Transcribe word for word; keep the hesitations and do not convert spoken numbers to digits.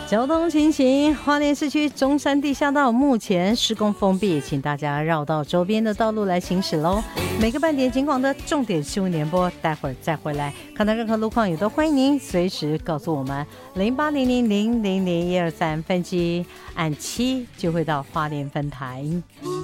交通情形，花莲市区中山地下道目前施工封闭，请大家绕到周边的道路来行驶咯。每个半点警广的重点新闻联播，待会儿再回来。看到任何路况也都欢迎您随时告诉我们，零八零零零零零一二三分机按七就会到花莲分台。